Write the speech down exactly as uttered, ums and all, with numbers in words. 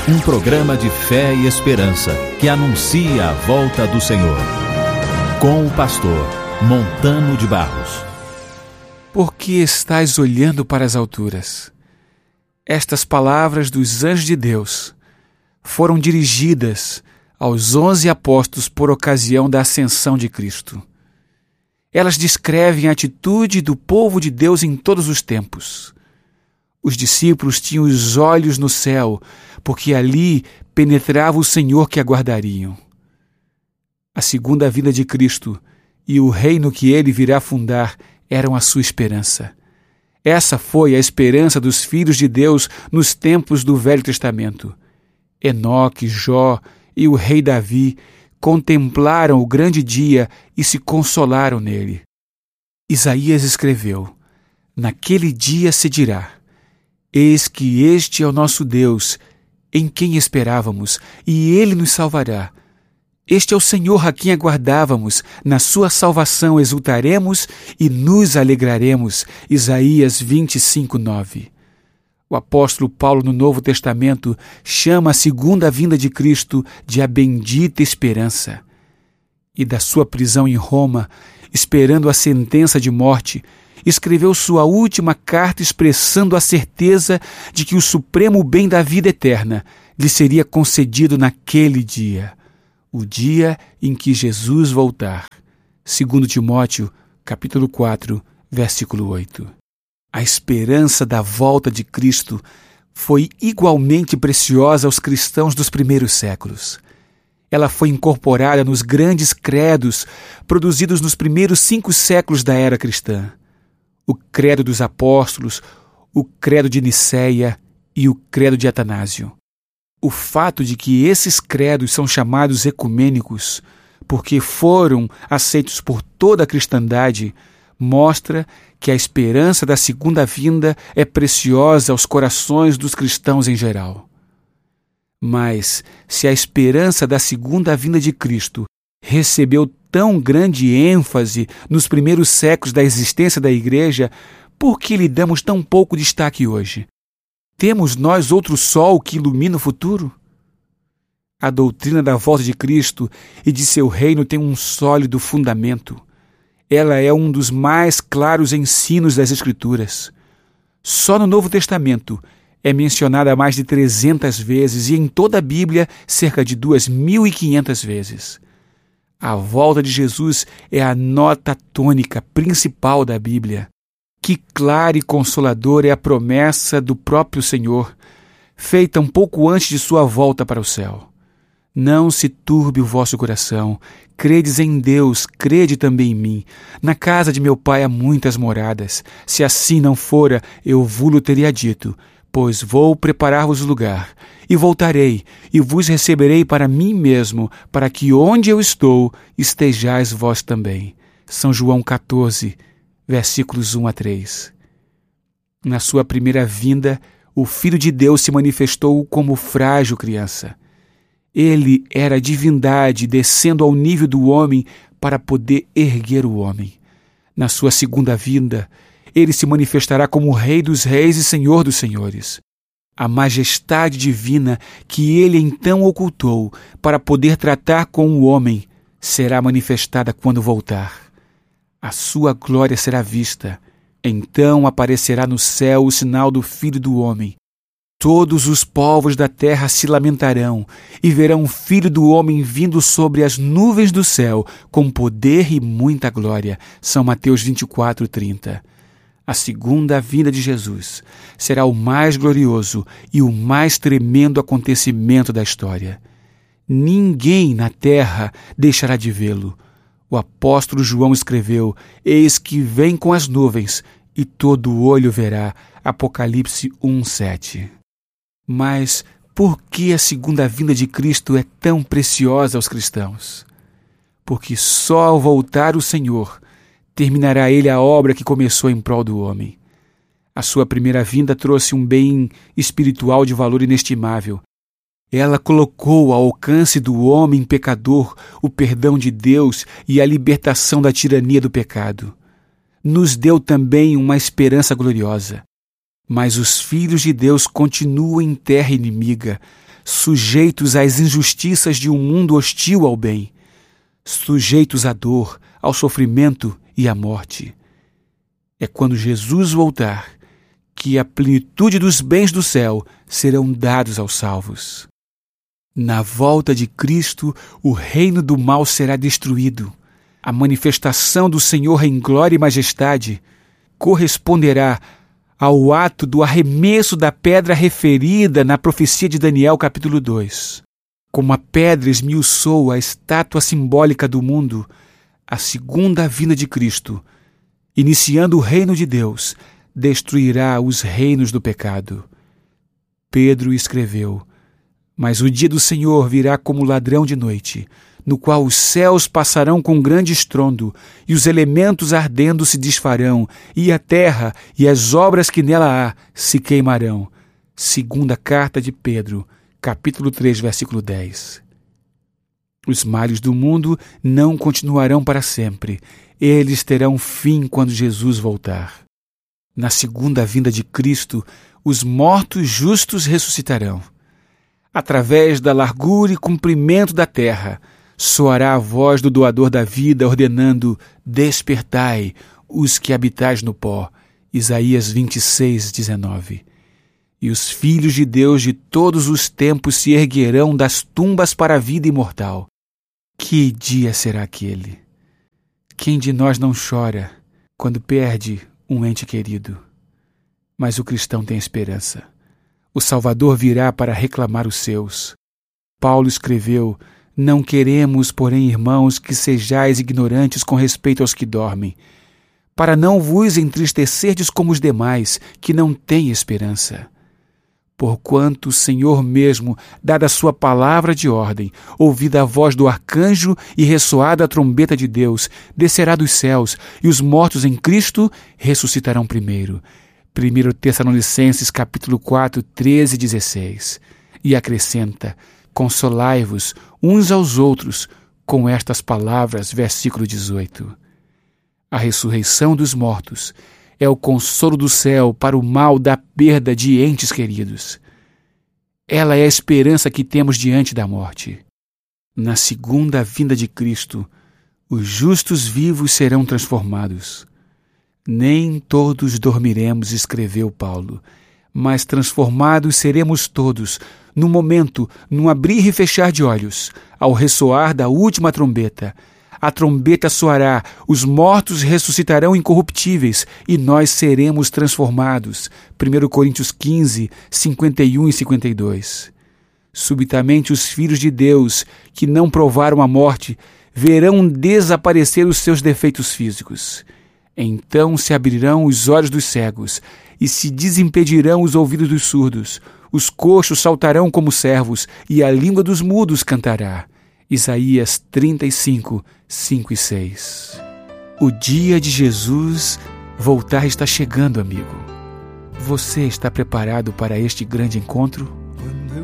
Um programa de fé e esperança que anuncia a volta do Senhor. Com o pastor Montano de Barros. Por que estás olhando para as alturas? Estas palavras dos anjos de Deus foram dirigidas aos onze apóstolos por ocasião da ascensão de Cristo. Elas descrevem a atitude do povo de Deus em todos os tempos. Os discípulos tinham os olhos no céu, porque ali penetrava o Senhor que aguardariam. A segunda vinda de Cristo e o reino que ele virá fundar eram a sua esperança. Essa foi a esperança dos filhos de Deus nos tempos do Velho Testamento. Enoque, Jó e o rei Davi contemplaram o grande dia e se consolaram nele. Isaías escreveu: naquele dia se dirá: eis que este é o nosso Deus, em quem esperávamos, e ele nos salvará. Este é o Senhor a quem aguardávamos, na sua salvação exultaremos e nos alegraremos. Isaías vinte e cinco, nove. O apóstolo Paulo, no Novo Testamento, chama a segunda vinda de Cristo de a bendita esperança. E da sua prisão em Roma, esperando a sentença de morte, escreveu sua última carta expressando a certeza de que o supremo bem da vida eterna lhe seria concedido naquele dia, o dia em que Jesus voltar. Segundo Timóteo, capítulo quatro, versículo oito. A esperança da volta de Cristo foi igualmente preciosa aos cristãos dos primeiros séculos. Ela foi incorporada nos grandes credos produzidos nos primeiros cinco séculos da era cristã. O credo dos apóstolos, o credo de Niceia e o credo de Atanásio. O fato de que esses credos são chamados ecumênicos, porque foram aceitos por toda a cristandade, mostra que a esperança da segunda vinda é preciosa aos corações dos cristãos em geral. Mas, se a esperança da segunda vinda de Cristo recebeu tão grande ênfase nos primeiros séculos da existência da Igreja, por que lhe damos tão pouco destaque hoje? Temos nós outro sol que ilumina o futuro? A doutrina da volta de Cristo e de seu reino tem um sólido fundamento. Ela é um dos mais claros ensinos das Escrituras. Só no Novo Testamento é mencionada mais de trezentas vezes e em toda a Bíblia cerca de duas mil e quinhentas vezes. A volta de Jesus é a nota tônica principal da Bíblia. Que clara e consoladora é a promessa do próprio Senhor, feita um pouco antes de sua volta para o céu. Não se turbe o vosso coração, credes em Deus, crede também em mim. Na casa de meu pai há muitas moradas. Se assim não fora, eu vos teria dito, pois vou preparar-vos lugar, e voltarei, e vos receberei para mim mesmo, para que onde eu estou, estejais vós também. São João catorze, versículos um a três. Na sua primeira vinda, o Filho de Deus se manifestou como frágil criança. Ele era a divindade descendo ao nível do homem para poder erguer o homem. Na sua segunda vinda, ele se manifestará como Rei dos Reis e Senhor dos Senhores. A majestade divina que ele então ocultou para poder tratar com o homem será manifestada quando voltar. A sua glória será vista. Então aparecerá no céu o sinal do Filho do Homem. Todos os povos da terra se lamentarão e verão o Filho do Homem vindo sobre as nuvens do céu com poder e muita glória. São Mateus vinte e quatro, trinta. A segunda vinda de Jesus será o mais glorioso e o mais tremendo acontecimento da história. Ninguém na terra deixará de vê-lo. O apóstolo João escreveu: eis que vem com as nuvens e todo olho verá. Apocalipse um, sete. Mas por que a segunda vinda de Cristo é tão preciosa aos cristãos? Porque só ao voltar o Senhor terminará ele a obra que começou em prol do homem. A sua primeira vinda trouxe um bem espiritual de valor inestimável. Ela colocou ao alcance do homem pecador o perdão de Deus e a libertação da tirania do pecado. Nos deu também uma esperança gloriosa. Mas os filhos de Deus continuam em terra inimiga, sujeitos às injustiças de um mundo hostil ao bem, sujeitos à dor, ao sofrimento e à morte. É quando Jesus voltar que a plenitude dos bens do céu serão dados aos salvos. Na volta de Cristo, o reino do mal será destruído. A manifestação do Senhor em glória e majestade corresponderá ao ato do arremesso da pedra referida na profecia de Daniel, capítulo dois. Como a pedra esmiuçou a estátua simbólica do mundo, a segunda vinda de Cristo, iniciando o reino de Deus, destruirá os reinos do pecado. Pedro escreveu: mas o dia do Senhor virá como ladrão de noite, no qual os céus passarão com grande estrondo, e os elementos ardendo se desfarão, e a terra e as obras que nela há se queimarão. Segunda carta de Pedro, capítulo três, versículo dez. Os males do mundo não continuarão para sempre. Eles terão fim quando Jesus voltar. Na segunda vinda de Cristo, os mortos justos ressuscitarão. Através da largura e comprimento da terra, soará a voz do doador da vida, ordenando: despertai, os que habitais no pó. Isaías vinte e seis, dezenove. E os filhos de Deus de todos os tempos se erguerão das tumbas para a vida imortal. Que dia será aquele? Quem de nós não chora quando perde um ente querido? Mas o cristão tem esperança. O Salvador virá para reclamar os seus. Paulo escreveu: não queremos, porém, irmãos, que sejais ignorantes com respeito aos que dormem, para não vos entristecerdes como os demais, que não têm esperança. Porquanto o Senhor mesmo, dada a sua palavra de ordem, ouvida a voz do arcanjo e ressoada a trombeta de Deus, descerá dos céus, e os mortos em Cristo ressuscitarão primeiro. primeiro Tessalonicenses, capítulo quatro, treze e dezesseis. E acrescenta: consolai-vos uns aos outros com estas palavras, versículo dezoito. A ressurreição dos mortos é o consolo do céu para o mal da perda de entes queridos. Ela é a esperança que temos diante da morte. Na segunda vinda de Cristo, os justos vivos serão transformados. Nem todos dormiremos, escreveu Paulo, mas transformados seremos todos, no momento, num abrir e fechar de olhos, ao ressoar da última trombeta. A trombeta soará, os mortos ressuscitarão incorruptíveis, e nós seremos transformados. primeiro Coríntios quinze, cinquenta e um e cinquenta e dois. Subitamente os filhos de Deus, que não provaram a morte, verão desaparecer os seus defeitos físicos. Então se abrirão os olhos dos cegos, e se desimpedirão os ouvidos dos surdos. Os coxos saltarão como servos, e a língua dos mudos cantará. Isaías trinta e cinco, cinco e seis. O dia de Jesus voltar está chegando, amigo. Você está preparado para este grande encontro?